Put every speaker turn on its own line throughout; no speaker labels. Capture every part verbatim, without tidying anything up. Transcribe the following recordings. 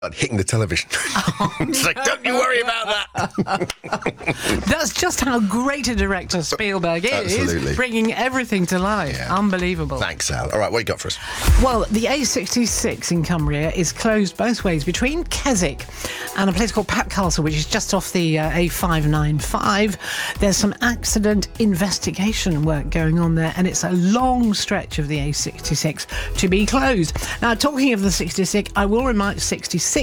hitting the television.
Oh,
It's like, don't you worry about that.
That's just how great a director Spielberg is.
Absolutely.
Bringing everything to life.
Yeah.
Unbelievable.
Thanks, Al. All right, what you got for us?
Well, the A sixty-six in Cumbria is closed both ways between Keswick and a place called Pat Castle, which is just off the uh, A five ninety-five. There's some accident investigation work going on there, and it's a long stretch of the A sixty-six to be closed. Now, talking of the sixty-six, I will remind sixty-six.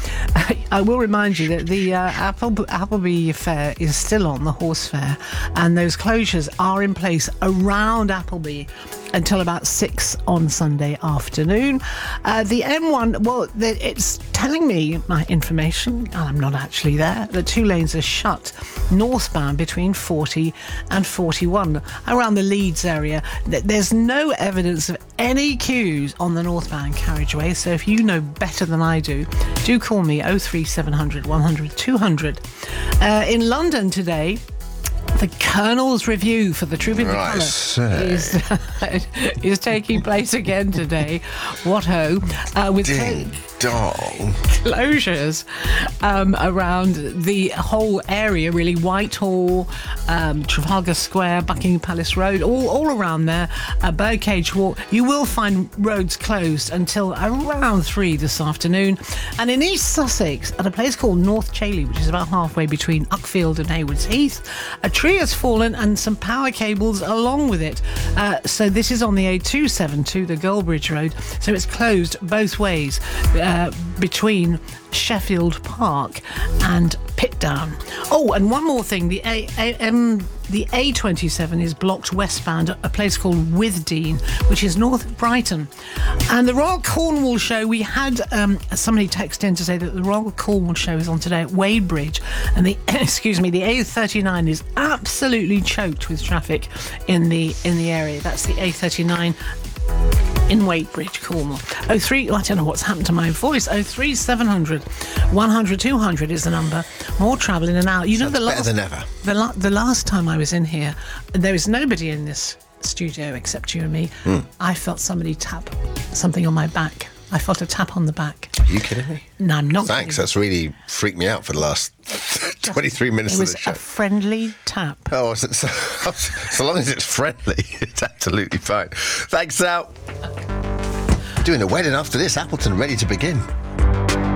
I will remind you that the uh, Apple, Appleby Fair is still on, the horse fair, and those closures are in place around Appleby until about six on Sunday afternoon. Uh, the M one, well, it's telling me, my information, and I'm not actually there, the two lanes are shut northbound between forty and forty-one around the Leeds area. There's no evidence of any queues on the northbound carriageway, so if you know better than I do, do call me oh three seven hundred, one hundred, two hundred. Uh, in London today, the Colonel's Review for the Trooping the
Right,
Colour
so.
is, is taking place again today. What ho! Uh, with
Ding dong.
closures um, around the whole area, really. Whitehall, um, Trafalgar Square, Buckingham Palace Road, all, all around there. Uh, Birdcage Walk. You will find roads closed until around three this afternoon. And in East Sussex, at a place called North Chailey, which is about halfway between Uckfield and Haywards Heath, a tree has fallen and some power cables along with it. Uh, so this is on the A two seventy-two, the Gullbridge Road. So it's closed both ways uh, between Sheffield Park and Pitdown. Oh, and one more thing. The A, A, um, the A twenty-seven is blocked westbound at a place called Withdean, which is north of Brighton. And the Royal Cornwall Show, we had um, somebody text in to say that the Royal Cornwall Show is on today at Wadebridge, and the excuse me, the A thirty-nine is absolutely choked with traffic in the in the area. That's the A thirty-nine in Wadebridge, Cornwall. Oh three, I don't know what's happened to my voice. Oh three seven hundred, one hundred, two hundred is the number. More travel in and out. You
Sounds
know, the
better
last
than ever.
The, la- the last time I was in here, there was nobody in this studio except you and me.
Mm.
I felt somebody tap something on my back. I felt a tap on the back.
Are you kidding me?
No, I'm not.
Thanks.
kidding.
That's really freaked me out for the last twenty-three minutes
It
of
was
the show.
a friendly tap.
Oh, so, so, so long as it's friendly, it's absolutely fine. Thanks, Al. Doing a wedding after this, Appleton ready to begin.